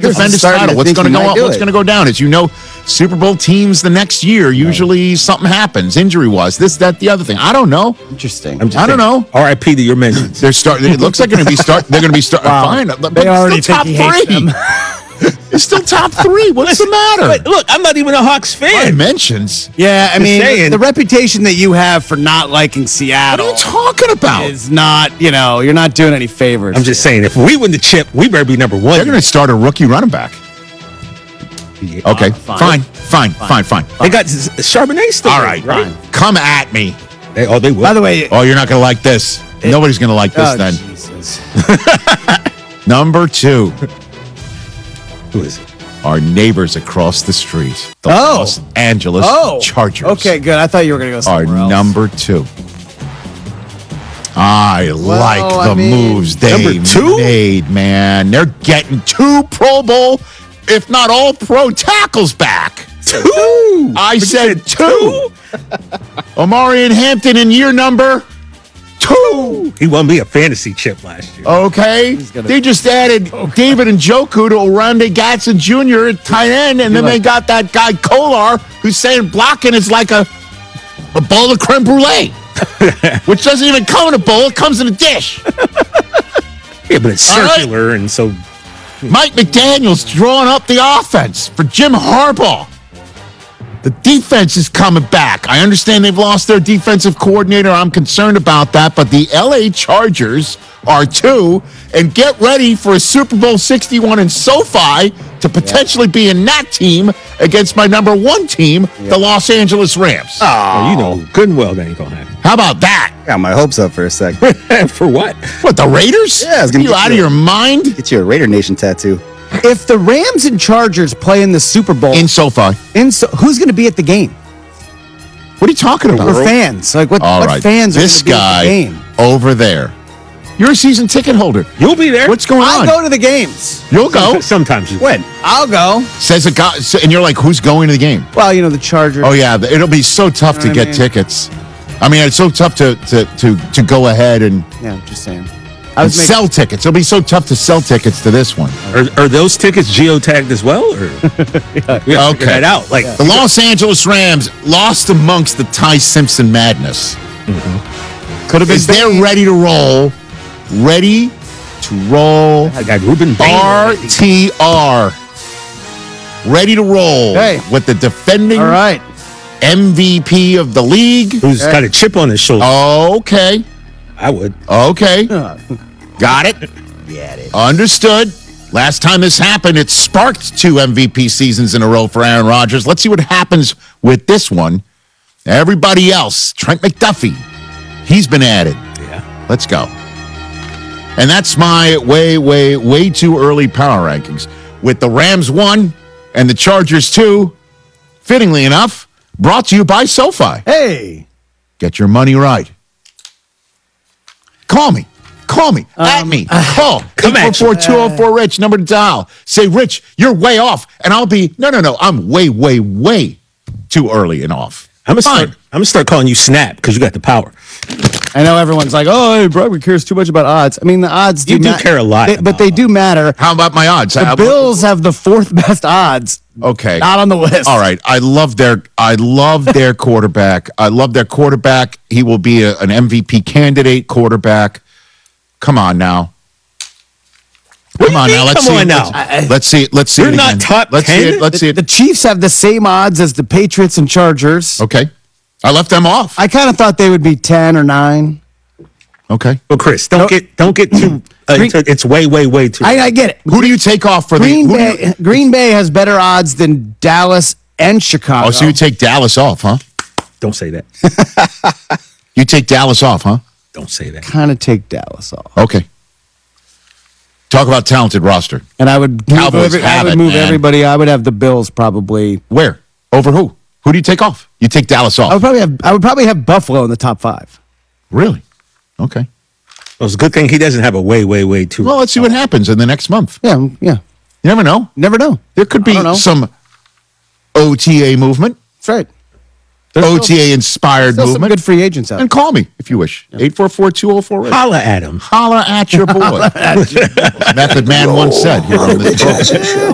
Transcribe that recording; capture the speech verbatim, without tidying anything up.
defend his starting title? to What's think going to he go might on? do What's it. going to go down? As you know, Super Bowl teams the next year usually something happens, injury wise. This, that, the other thing. I don't know. Interesting. I'm just I don't saying, know. R I P to your mentions. They're starting. It looks like they're going to be start. They're going to be start. Wow. Fine, but They it's already still top think he hates three. them. It's still top three. What's the matter? But look, I'm not even a Hawks My fan. mentions. Yeah, I Just mean, saying. the reputation that you have for not liking What are Seattle you talking about? is not, you know, you're not doing any favors. I'm just saying, if we win the chip, we better be number one. They're going to start a rookie running back. Okay, fine. fine, fine, fine, fine. They got Z- Charbonnet still. All there, right, right? come at me. They, oh, they will. By the way, Oh, you're not going to like this. Nobody's going to like this oh, then. Jesus. Number two, Who is it? our neighbors across the street, the Oh. Los Angeles Oh, Chargers. Okay, good. I thought you were going to go Are somewhere else. number two. I like I the mean, moves they number two? made, man. They're getting two Pro Bowl, if not all pro tackles back. Two. I said two. Omarion Hampton in year number two. He won me a fantasy chip last year. Okay. gonna- They just added David Njoku to Orlando Gatson Junior at tight end, and then like- they got that guy Kolar who's saying blocking is like a, a bowl of creme brulee, which doesn't even come in a bowl, it comes in a dish. Yeah, but it's All right. circular, and so Mike McDaniel's drawing up the offense for Jim Harbaugh. The defense is coming back. I understand they've lost their defensive coordinator. I'm concerned about that, but the L A Chargers are too. And get ready for a Super Bowl sixty-one in SoFi to potentially be in that team against my number one team, the Los Angeles Rams. oh, you know good and well that ain't gonna happen. How about that? Got my hopes up for a second. For what? What, the Raiders? Yeah, I was gonna you get out you of a- your mind? Get you a Raider Nation tattoo. If the Rams and Chargers play in the Super Bowl, In SoFi. in so, who's going to be at the game? What are you talking about? For fans, like what, All what right, fans are this going to be guy at the game? over there. You're a season ticket holder. You'll be there. What's going I'll on? go to the games. You'll go. Sometimes you When? I'll go. Says a guy, so- and you're like, who's going to the game? Well, you know, the Chargers. Oh yeah, it'll be so tough You to know what I get mean? tickets. I mean, it's so tough to to to, to go ahead and, Yeah, just saying. I and was making, sell tickets. It'll be so tough to sell tickets to this one. Are, are those tickets geotagged as well? Or we gotta figure Okay. that out. Like The Los Angeles Rams lost amongst the Ty Simpson madness. could have been. Is they're ready to roll, ready to roll. I got Ruben Bain. R T R. Ready to roll Hey. with the defending All right. M V P of the league. who's got a chip on his shoulder. Okay. I would. Okay. Got it. Get it. Understood. Last time this happened, it sparked two M V P seasons in a row for Aaron Rodgers. Let's see what happens with this one. Everybody else, Trent McDuffie, he's been added. Yeah. Let's go. And that's my way, way, way too early power rankings. With the Rams one and the Chargers two, fittingly enough, brought to you by SoFi. Hey. Get your money right. Call me. Call me. At me. Call. Come eight at four four, two oh four, RICH, number to dial. Say, Rich, you're way off. And I'll be, no, no, no. I'm way, way, way too early and off. I'm gonna Fine. start. I'm gonna start calling you Snap because you got the power. I know everyone's like, oh, hey, Bradley cares too much about odds. I mean, the odds do You do ma- care a lot they- but about they do matter. How about my odds? The Uh, Bills have the fourth best odds. Okay. Not on the list. All right. I love their I love their quarterback. I love their quarterback. He will be a, an M V P candidate quarterback. Come on now. What do Come you on mean, now. Let's come see. on Let's, now? let's see it. Let's see We're it. not again. top Let's see ten? it. Let's see The it. Chiefs have the same odds as the Patriots and Chargers. Okay. I left them off. I kind of thought they would be ten or nine. Okay. Well, Chris, don't No. get don't get too. Uh, Green- it's, it's way, way, way too. I, I get it. Who do you take off for Green the who do Bay, you- Green Bay has better odds than Dallas and Chicago. Oh, so you take Dallas off, huh? don't say that. You take Dallas off, huh? Don't say that. kind of take Dallas off. Okay. Talk about talented roster. And I would move, Cowboys every, I have would it, move man. everybody. I would have the Bills probably. Where? Over who? Who do you take off? You take Dallas off. I would probably have. I would probably have Buffalo in the top five. Really? Okay. Well, it's a good thing he doesn't have a way, way, way too. Well, let's see what happens in the next month. Yeah, yeah. You never know. Never know. There could I be don't know. some O T A movement, That's right. O T A inspired Still some movement. good free agents out. And call me if you wish. eight four four, two oh four, RICH. Holla at him. Holla at your boy. Method Man once said here on this program.